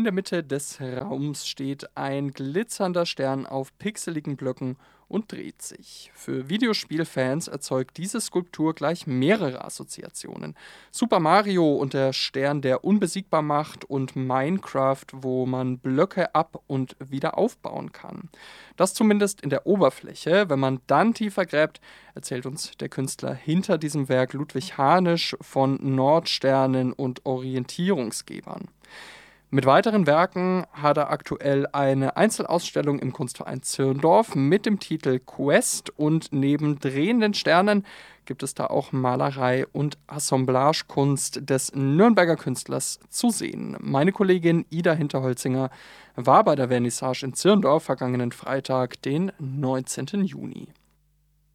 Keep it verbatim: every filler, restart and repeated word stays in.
der Mitte des Raums steht ein glitzernder Stern auf pixeligen Blöcken und dreht sich. Für Videospielfans erzeugt diese Skulptur gleich mehrere Assoziationen. Super Mario und der Stern, der unbesiegbar macht, und Minecraft, wo man Blöcke ab- und wieder aufbauen kann. Das zumindest in der Oberfläche. Wenn man dann tiefer gräbt, erzählt uns der Künstler hinter diesem Werk Ludwig Hanisch von Nordsternen und Orientierungsgebern. Mit weiteren Werken hat er aktuell eine Einzelausstellung im Kunstverein Zirndorf mit dem Titel Quest, und neben drehenden Sternen gibt es da auch Malerei und Assemblagekunst des Nürnberger Künstlers zu sehen. Meine Kollegin Ida Hinterholzinger war bei der Vernissage in Zirndorf vergangenen Freitag, den neunzehnten Juni.